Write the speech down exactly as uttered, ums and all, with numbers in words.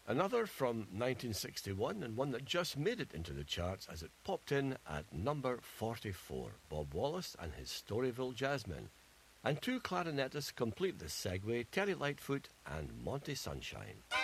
Another from nineteen sixty-one, and one that just made it into the charts as it popped in at number forty-four. Bob Wallace and his Storyville Jazzmen. And two clarinetists complete this segue, Terry Lightfoot and Monty Sunshine.